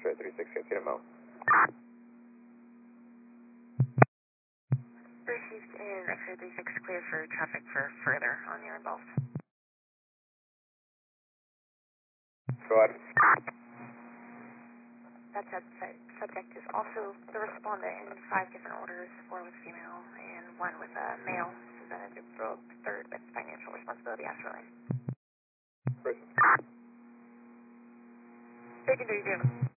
X-ray 36, Mo. Received in X-ray 36, clear for traffic for further on your involved. Go ahead. That subject is also the respondent in 5 different orders, 4 with female and 1 with a male. Representative Brooke, 3rd with financial responsibility, Astro Lane. Person. Taken to you,